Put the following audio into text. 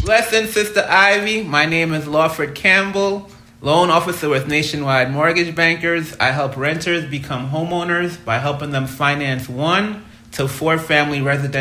Blessings, Sister Ivy. My name is Lawford Campbell, loan officer with Nationwide Mortgage Bankers. I help renters become homeowners by helping them finance 1 to 4 family residential